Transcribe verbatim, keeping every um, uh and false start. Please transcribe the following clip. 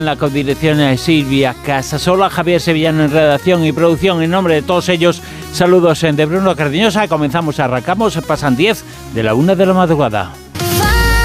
La codirección es Silvia Casasola, Javier Sevillano en redacción y producción. En nombre de todos ellos, saludos de Bruno Cardeñosa. Comenzamos, arrancamos, pasan diez de la una de la madrugada.